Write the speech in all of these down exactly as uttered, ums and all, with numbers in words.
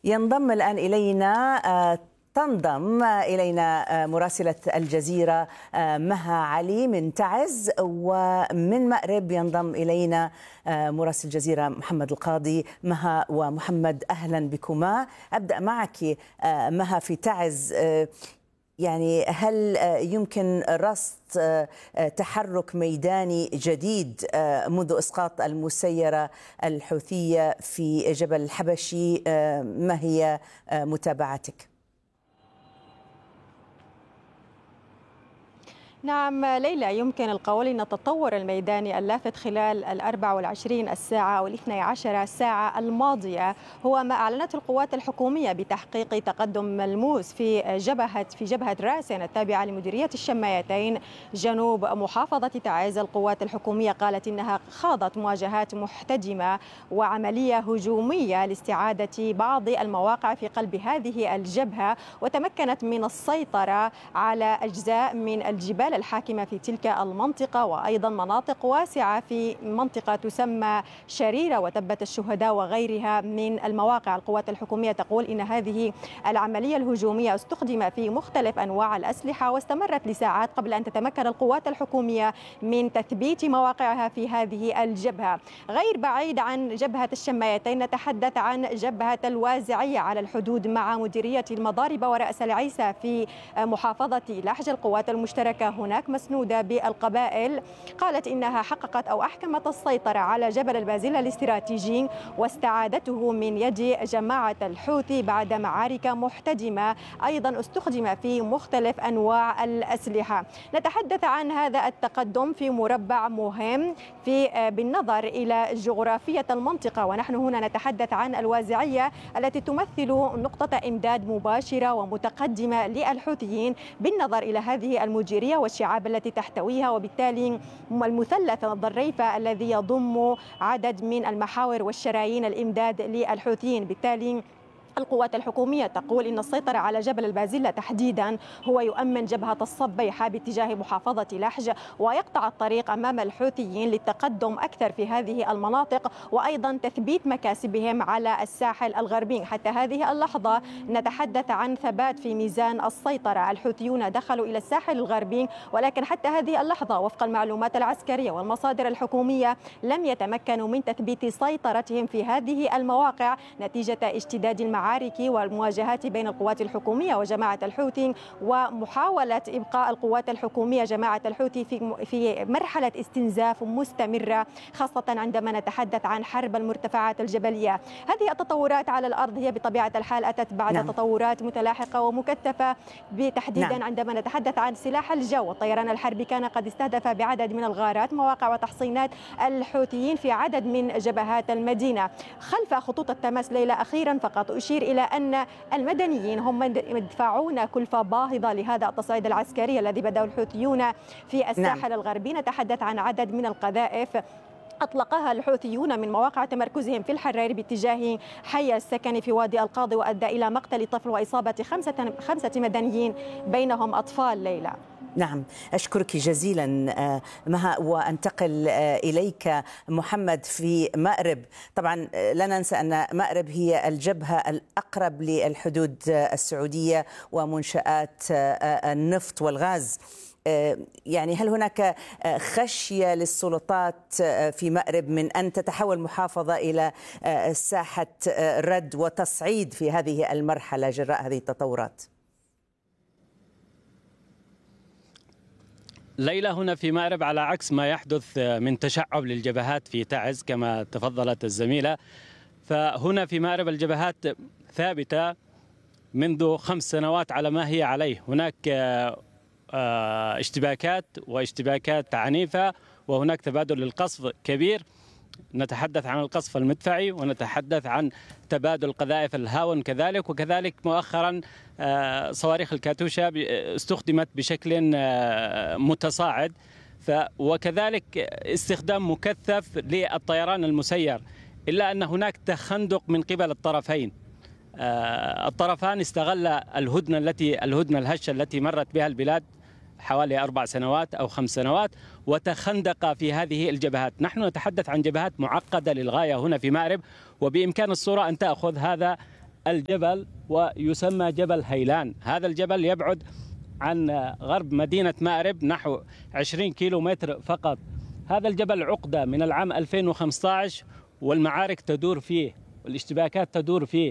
ينضم الآن إلينا تنضم إلينا مراسلة الجزيرة مها علي من تعز، ومن مأرب ينضم إلينا مراسل الجزيرة محمد القاضي. مها ومحمد أهلا بكما. أبدأ معك مها في تعز، يعني هل يمكن رصد تحرك ميداني جديد منذ إسقاط المسيرة الحوثية في جبل الحبشي؟ ما هي متابعتك؟ نعم ليلى، يمكن القول أن التطور الميداني اللافت خلال الأربع والعشرين الساعة والاثني عشر ساعة الماضية هو ما أعلنته القوات الحكومية بتحقيق تقدم ملموس في جبهة في جبهة راسن التابعة لمديرية الشمايتين جنوب محافظة تعز. القوات الحكومية قالت إنها خاضت مواجهات محتدمة وعملية هجومية لاستعادة بعض المواقع في قلب هذه الجبهة، وتمكنت من السيطرة على أجزاء من الجبال الحاكمة في تلك المنطقة، وأيضا مناطق واسعة في منطقة تسمى شريرة وتبة الشهداء وغيرها من المواقع. القوات الحكومية تقول إن هذه العملية الهجومية استخدم في مختلف أنواع الأسلحة واستمرت لساعات قبل أن تتمكن القوات الحكومية من تثبيت مواقعها في هذه الجبهة. غير بعيد عن جبهة الشمايتين نتحدث عن جبهة الوازعية على الحدود مع مديرية المضاربة ورأس العيسى في محافظة لحج. القوات المشتركة هناك مسنودة بالقبائل قالت إنها حققت أو أحكمت السيطرة على جبل البازيلا الاستراتيجي واستعادته من يد جماعة الحوثي بعد معارك محتدمة أيضا استخدم في مختلف أنواع الأسلحة. نتحدث عن هذا التقدم في مربع مهم في بالنظر إلى جغرافية المنطقة، ونحن هنا نتحدث عن الوازعية التي تمثل نقطة إمداد مباشرة ومتقدمة للحوثيين بالنظر إلى هذه المديرية والشعاب التي تحتويها، وبالتالي المثلث الظريفة الذي يضم عدد من المحاور والشرايين الإمداد للحوثيين. بالتالي القوات الحكومية تقول إن السيطرة على جبل البازيلا تحديدا هو يؤمن جبهة الصبيحة باتجاه محافظة لحج ويقطع الطريق أمام الحوثيين للتقدم أكثر في هذه المناطق وأيضا تثبيت مكاسبهم على الساحل الغربي. حتى هذه اللحظة نتحدث عن ثبات في ميزان السيطرة. الحوثيون دخلوا إلى الساحل الغربي، ولكن حتى هذه اللحظة وفق المعلومات العسكرية والمصادر الحكومية لم يتمكنوا من تثبيت سيطرتهم في هذه المواقع نتيجة اشتداد المعارك والمواجهات بين القوات الحكومية وجماعة الحوثي ومحاولة إبقاء القوات الحكومية جماعة الحوثي في في مرحلة استنزاف مستمرة، خاصة عندما نتحدث عن حرب المرتفعات الجبلية. هذه التطورات على الأرض هي بطبيعة الحال أتت بعد نعم. تطورات متلاحقة ومكثفة بتحديدا نعم. عندما نتحدث عن سلاح الجو. الطيران الحربي كان قد استهدف بعدد من الغارات مواقع وتحصينات الحوثيين في عدد من جبهات المدينة. خلف خطوط التماس ليلى أخيرا فقط أشير إلى أن المدنيين هم يدفعون كلفة باهظة لهذا التصعيد العسكري الذي بدأه الحوثيون في الساحل نعم. الغربي. نتحدث عن عدد من القذائف أطلقها الحوثيون من مواقع تمركزهم في الحرير باتجاه حي السكن في وادي القاضي، وأدى إلى مقتل طفل وإصابة خمسة, خمسة مدنيين بينهم أطفال. ليلى نعم، أشكرك جزيلا مها، وأنتقل إليك محمد في مأرب. طبعا لا ننسى أن مأرب هي الجبهة الأقرب للحدود السعودية ومنشآت النفط والغاز. يعني هل هناك خشية للسلطات في مأرب من أن تتحول محافظة إلى ساحة رد وتصعيد في هذه المرحلة جراء هذه التطورات؟ ليلى، هنا في مأرب على عكس ما يحدث من تشعب للجبهات في تعز كما تفضلت الزميلة، فهنا في مأرب الجبهات ثابتة منذ خمس سنوات على ما هي عليه. هناك اشتباكات واشتباكات عنيفة، وهناك تبادل للقصف كبير. نتحدث عن القصف المدفعي ونتحدث عن تبادل قذائف الهاون كذلك، وكذلك مؤخرا صواريخ الكاتوشا استخدمت بشكل متصاعد، وكذلك استخدام مكثف للطيران المسير، إلا أن هناك تخندق من قبل الطرفين. الطرفان استغل الهدنة التي الهدنة الهشة التي مرت بها البلاد حوالي أربع سنوات أو خمس سنوات وتخندق في هذه الجبهات. نحن نتحدث عن جبهات معقدة للغاية هنا في مأرب، وبإمكان الصورة أن تأخذ هذا الجبل ويسمى جبل هيلان. هذا الجبل يبعد عن غرب مدينة مأرب نحو عشرين كيلو متر فقط. هذا الجبل عقدة من العام ألفين وخمسة عشر والمعارك تدور فيه والاشتباكات تدور فيه.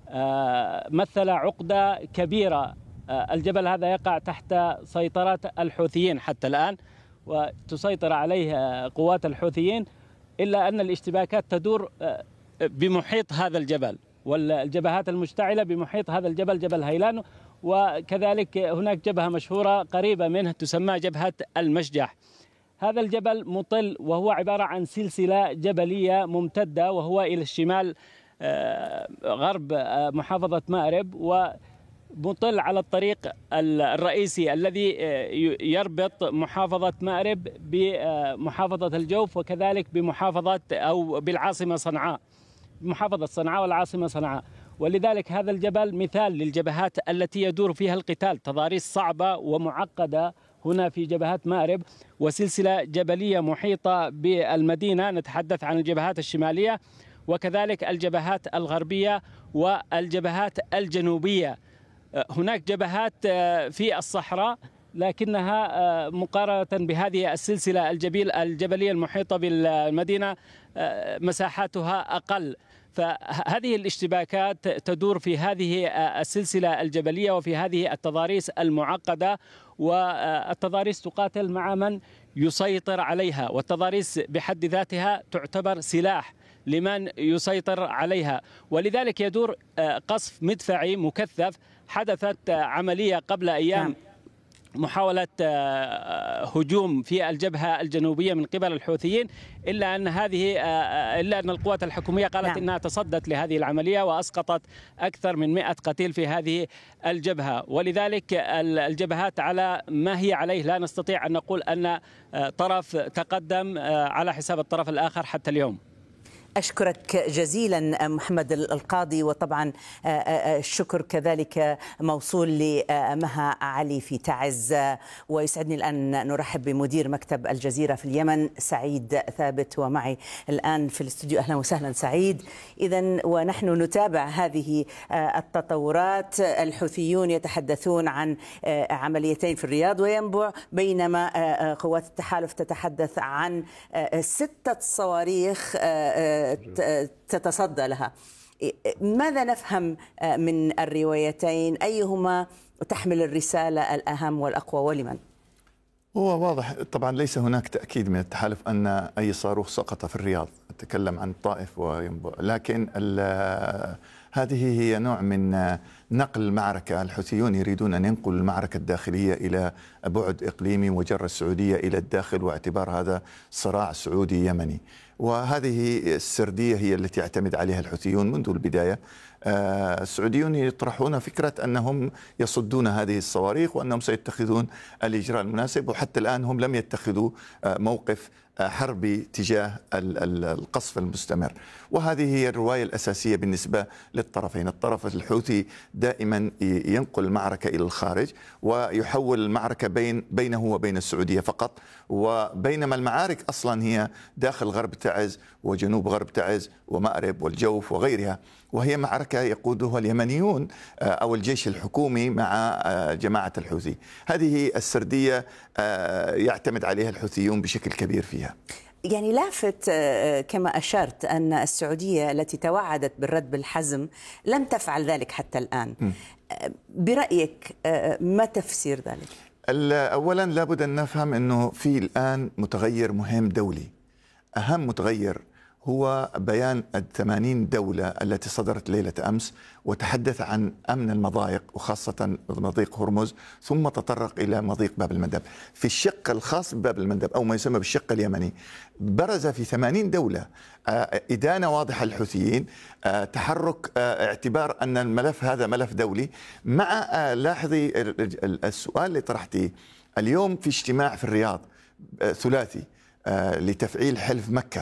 مثل عقدة كبيرة. الجبل هذا يقع تحت سيطرة الحوثيين حتى الآن، وتسيطر عليه قوات الحوثيين، إلا أن الاشتباكات تدور بمحيط هذا الجبل، والجبهات المشتعلة بمحيط هذا الجبل جبل هيلان. وكذلك هناك جبهة مشهورة قريبة منه تسمى جبهة المشجح. هذا الجبل مطل وهو عبارة عن سلسلة جبلية ممتدة، وهو إلى الشمال غرب محافظة مأرب، ومطل على الطريق الرئيسي الذي يربط محافظة مأرب بمحافظة الجوف وكذلك بمحافظة أو بالعاصمة صنعاء، محافظة صنعاء والعاصمة صنعاء. ولذلك هذا الجبل مثال للجبهات التي يدور فيها القتال، تضاريس صعبة ومعقدة هنا في جبهات مأرب، وسلسلة جبلية محيطة بالمدينة. نتحدث عن الجبهات الشمالية وكذلك الجبهات الغربية والجبهات الجنوبية. هناك جبهات في الصحراء لكنها مقارنة بهذه السلسلة الجبلية المحيطة بالمدينة مساحاتها أقل. فهذه الاشتباكات تدور في هذه السلسلة الجبلية وفي هذه التضاريس المعقدة، والتضاريس تقاتل مع من يسيطر عليها، والتضاريس بحد ذاتها تعتبر سلاح لمن يسيطر عليها. ولذلك يدور قصف مدفعي مكثف. حدثت عملية قبل أيام محاولة هجوم في الجبهة الجنوبية من قبل الحوثيين، إلا أن هذه إلا أن القوات الحكومية قالت نعم. إنها تصدت لهذه العملية وأسقطت أكثر من مئة قتيل في هذه الجبهة. ولذلك الجبهات على ما هي عليه، لا نستطيع أن نقول أن طرف تقدم على حساب الطرف الآخر حتى اليوم. أشكرك جزيلا محمد القاضي، وطبعا الشكر كذلك موصول لمها علي في تعز. ويسعدني الآن نرحب بمدير مكتب الجزيرة في اليمن سعيد ثابت، ومعي الآن في الاستوديو. أهلا وسهلا سعيد. إذن ونحن نتابع هذه التطورات. الحوثيون يتحدثون عن عمليتين في الرياض وينبع، بينما قوات التحالف تتحدث عن ستة صواريخ تتصدى لها. ماذا نفهم من الروايتين؟ أيهما تحمل الرسالة الأهم والأقوى ولمن؟ هو واضح طبعا ليس هناك تأكيد من التحالف أن أي صاروخ سقط في الرياض، أتكلم عن الطائف وينبع، لكن هذه هي نوع من نقل المعركة. الحوثيون يريدون أن ينقلوا المعركة الداخلية إلى بعد إقليمي وجر السعودية إلى الداخل، واعتبار هذا صراع سعودي يمني. وهذه السردية هي التي يعتمد عليها الحوثيون منذ البداية. السعوديون يطرحون فكرة أنهم يصدون هذه الصواريخ وأنهم سيتخذون الإجراء المناسب، وحتى الآن هم لم يتخذوا موقف حربي تجاه القصف المستمر. وهذه هي الرواية الأساسية بالنسبة للطرفين. الطرف الحوثي دائما ينقل المعركة إلى الخارج ويحول المعركة بين بينه وبين السعودية فقط، وبينما المعارك أصلا هي داخل غرب تعز وجنوب غرب تعز ومأرب والجوف وغيرها، وهي معركة يقودها اليمنيون أو الجيش الحكومي مع جماعة الحوثي. هذه السردية يعتمد عليها الحوثيون بشكل كبير فيها. يعني لافت كما أشرت أن السعودية التي توعدت بالرد بالحزم لم تفعل ذلك حتى الآن. م. برأيك ما تفسير ذلك؟ أولا لابد أن نفهم أنه في الآن متغير مهم دولي. أهم متغير هو بيان الثمانين دولة التي صدرت ليلة أمس وتحدث عن أمن المضايق، وخاصة مضيق هرمز، ثم تطرق إلى مضيق باب المندب. في الشق الخاص بباب المندب أو ما يسمى بالشق اليمني برز في ثمانين دولة إدانة واضحة للحوثيين، تحرك اعتبار أن الملف هذا ملف دولي. مع لاحظي السؤال اللي طرحتيه اليوم في اجتماع في الرياض ثلاثي لتفعيل حلف مكة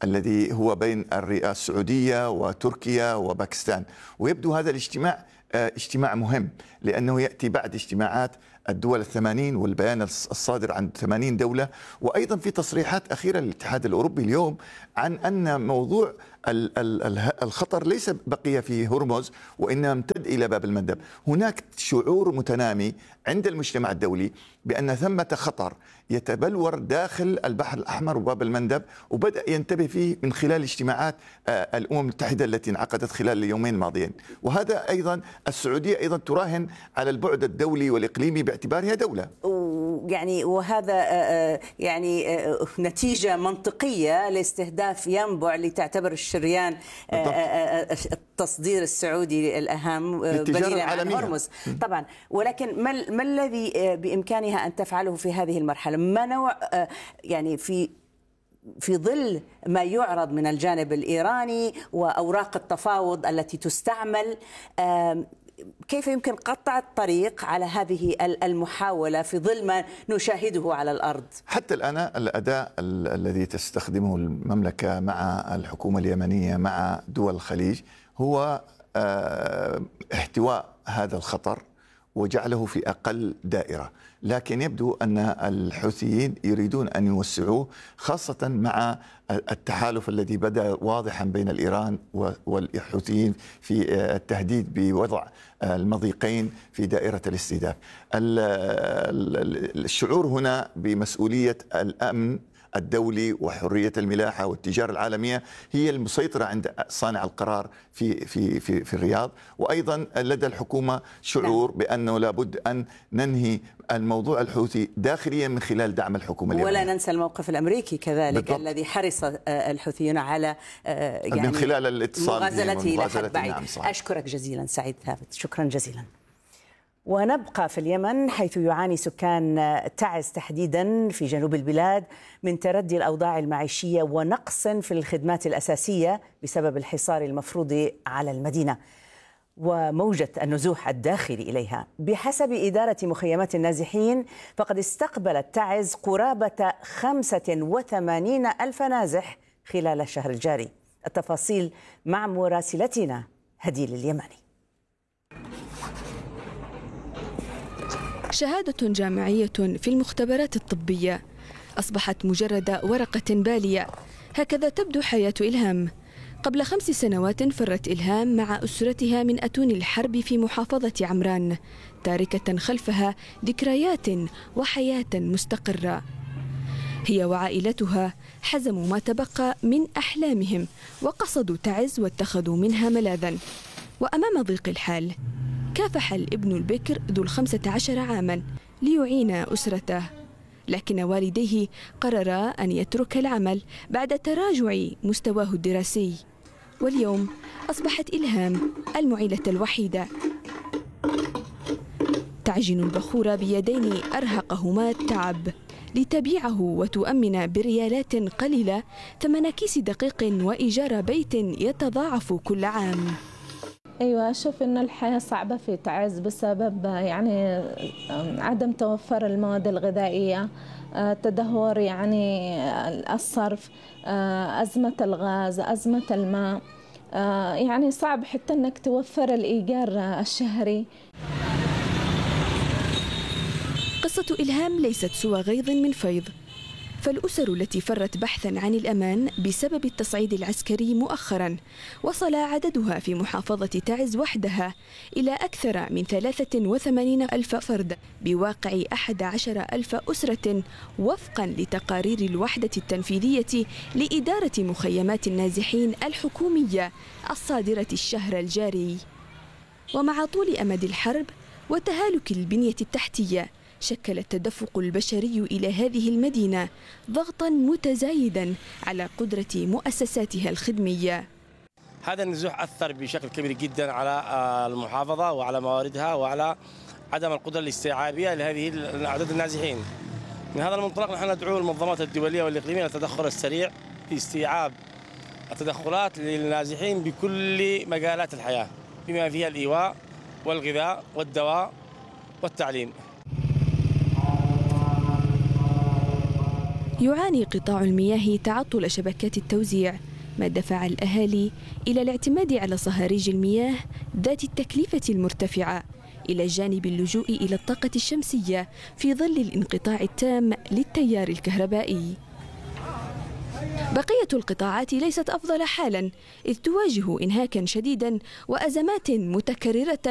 الذي هو بين السعودية وتركيا وباكستان. ويبدو هذا الاجتماع اجتماع مهم لأنه يأتي بعد اجتماعات الدول الثمانين والبيان الصادر عن ثمانين دولة، وأيضا في تصريحات أخيرة للاتحاد الأوروبي اليوم عن أن موضوع الخطر ليس بقي في هرمز وإنما امتد إلى باب المندب. هناك شعور متنامي عند المجتمع الدولي بأن ثمة خطر يتبلور داخل البحر الأحمر وباب المندب، وبدأ ينتبه فيه من خلال اجتماعات الأمم المتحدة التي انعقدت خلال اليومين الماضيين. وهذا أيضا السعودية أيضا تراهن على البعد الدولي والإقليمي باعتبارها دولة، يعني وهذا يعني نتيجة منطقية لاستهداف ينبع لتعتبر الشريان التصدير السعودي الأهم بديلا عن هرمز طبعا. ولكن ما ما الذي بإمكانها أن تفعله في هذه المرحلة؟ ما نوع يعني في في ظل ما يعرض من الجانب الإيراني وأوراق التفاوض التي تستعمل، كيف يمكن قطع الطريق على هذه المحاولة في ظل ما نشاهده على الأرض؟ حتى الآن الأداء الذي تستخدمه المملكة مع الحكومة اليمنية مع دول الخليج هو احتواء هذا الخطر وجعله في أقل دائرة، لكن يبدو أن الحوثيين يريدون أن يوسعوه، خاصة مع التحالف الذي بدأ واضحا بين الإيران والحوثيين في التهديد بوضع المضيقين في دائرة الاستهداف. الشعور هنا بمسؤولية الأمن الدولي وحرية الملاحة والتجارة العالمية هي المسيطرة عند صانع القرار في في في في الرياض، وأيضا لدى الحكومة شعور بأنه لابد أن ننهي الموضوع الحوثي داخليا من خلال دعم الحكومة اليمنية. ولا ننسى الموقف الأمريكي كذلك بالضبط. الذي حرص الحوثيون على يعني من خلال الاتصال مغازلته لحد بعيد. نعم أشكرك جزيلا سعيد ثابت، شكرا جزيلا. ونبقى في اليمن حيث يعاني سكان تعز تحديدا في جنوب البلاد من تردي الأوضاع المعيشية ونقص في الخدمات الأساسية بسبب الحصار المفروض على المدينة وموجة النزوح الداخلي إليها. بحسب إدارة مخيمات النازحين فقد استقبلت تعز قرابة خمسة وثمانين ألف نازح خلال الشهر الجاري. التفاصيل مع مراسلتنا هديل اليماني. شهادة جامعية في المختبرات الطبية أصبحت مجرد ورقة بالية. هكذا تبدو حياة إلهام. قبل خمس سنوات فرت إلهام مع أسرتها من أتون الحرب في محافظة عمران، تاركة خلفها ذكريات وحياة مستقرة. هي وعائلتها حزموا ما تبقى من أحلامهم وقصدوا تعز واتخذوا منها ملاذا. وأمام ضيق الحال كافح الابن البكر ذو الخمسة عشر عاما ليعين أسرته، لكن والديه قررا أن يترك العمل بعد تراجع مستواه الدراسي. واليوم أصبحت إلهام المعيلة الوحيدة، تعجن البخور بيدين أرهقهما التعب لتبيعه وتؤمن بريالات قليلة ثمن كيس دقيق وإيجار بيت يتضاعف كل عام. أيوة، أشوف إن الحياة صعبة في تعز بسبب يعني عدم توفر المواد الغذائية، تدهور يعني الصرف، أزمة الغاز، أزمة الماء، يعني صعب حتى إنك توفر الإيجار الشهري. قصة إلهام ليست سوى غيظ من فيض، فالأسر التي فرت بحثا عن الأمان بسبب التصعيد العسكري مؤخرا وصل عددها في محافظة تعز وحدها إلى أكثر من ثلاثة وثمانين ألف فرد بواقع أحد عشر ألف أسرة وفقا لتقارير الوحدة التنفيذية لإدارة مخيمات النازحين الحكومية الصادرة الشهر الجاري. ومع طول أمد الحرب وتهالك البنية التحتية شكل التدفق البشري إلى هذه المدينة ضغطا متزايدا على قدرة مؤسساتها الخدمية. هذا النزوح أثر بشكل كبير جدا على المحافظة وعلى مواردها وعلى عدم القدرة الاستيعابية لهذه أعداد النازحين. من هذا المنطلق نحن ندعو المنظمات الدولية والإقليمية للتدخل السريع في استيعاب التدخلات للنازحين بكل مجالات الحياة بما فيها الإيواء والغذاء والدواء والتعليم. يعاني قطاع المياه تعطل شبكات التوزيع، ما دفع الأهالي إلى الاعتماد على صهاريج المياه ذات التكلفة المرتفعة، إلى جانب اللجوء إلى الطاقة الشمسية في ظل الانقطاع التام للتيار الكهربائي. بقية القطاعات ليست أفضل حالا، إذ تواجه إنهاكا شديدا وأزمات متكررة